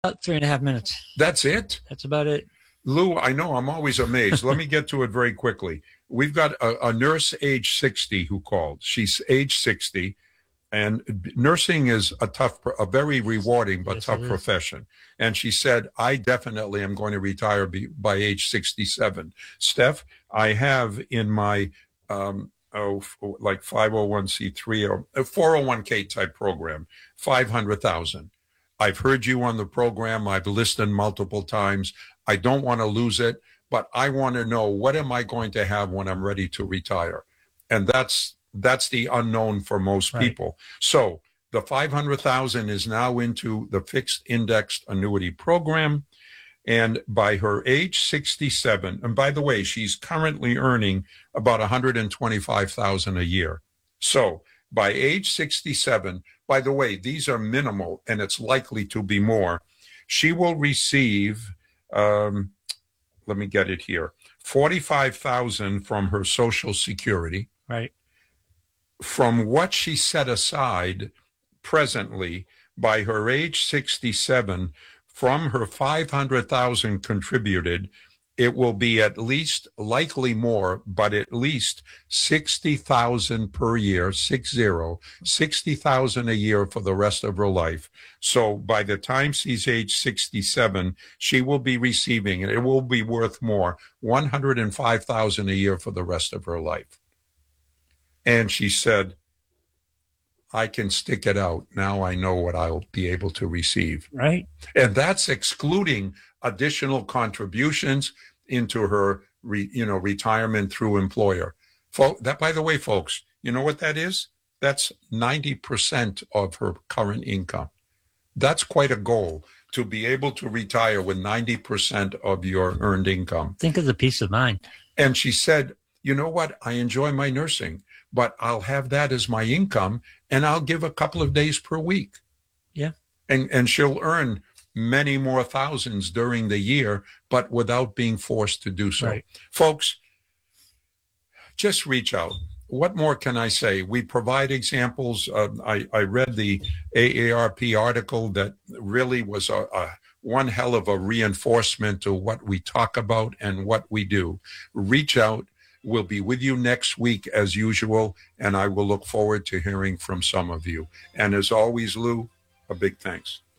About 3.5 minutes. That's it? That's about it. Lou, I know, I'm always amazed. Let me get to it very quickly. We've got a nurse age 60 who called. She's age 60, and nursing is a very rewarding but tough profession. And she said, I definitely am going to retire by age 67. Steph, I have in my like 501c3 or a 401k type program, 500,000. I've heard you on the program. I've listened multiple times. I don't want to lose it, but I want to know, what am I going to have when I'm ready to retire? And that's the unknown for most people. So the 500,000 is now into the fixed indexed annuity program. And by her age 67, and by the way, she's currently earning about 125,000 a year. So by age 67, by the way, these are minimal and it's likely to be more. She will receive, let me get it here, 45,000 from her Social Security. Right. From what she set aside presently by her age 67, from her 500,000 contributed, it will be at least, likely more, but at least 60,000 per year, 60,000 a year for the rest of her life. So by the time she's age 67, she will be receiving, and it will be worth more, 105,000 a year for the rest of her life. And she said, I can stick it out. Now I know what I'll be able to receive. Right. And that's excluding additional contributions into her, retirement through employer. That, by the way, folks, you know what that is? That's 90% of her current income. That's quite a goal, to be able to retire with 90% of your earned income. Think of the peace of mind. And she said, you know what? I enjoy my nursing, but I'll have that as my income, and I'll give a couple of days per week. Yeah. And she'll earn many more thousands during the year, but without being forced to do so. Right. Folks, just reach out. What more can I say? We provide examples. I read the AARP article that really was one hell of a reinforcement to what we talk about and what we do. Reach out. We'll be with you next week as usual, and I will look forward to hearing from some of you. And as always, Lou, a big thanks.